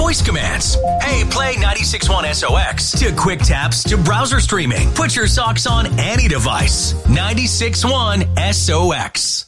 voice commands. Hey, play 96.1 SOX to quick taps to browser streaming. Put your socks on any device. 96.1 SOX.